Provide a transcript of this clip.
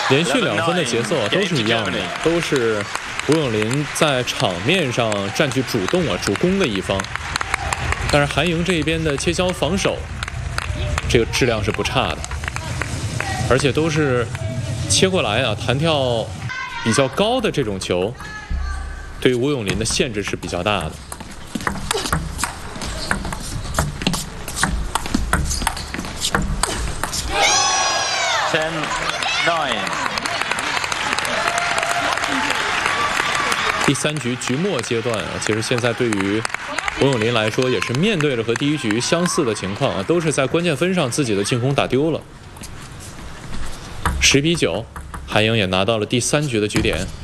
连续2分的节奏都是一样的，都是吴永林在场面上占据主动主攻的一方。但是韩莹这边的切削防守，这个质量是不差的，而且都是切过来弹跳比较高的这种球，对于吴永林的限制是比较大的。 10-9。 第3局局末阶段其实现在对于吴永林来说也是面对着和第1局相似的情况都是在关键分上自己的进攻打丢了。10比9，韩莹也拿到了第3局的局点。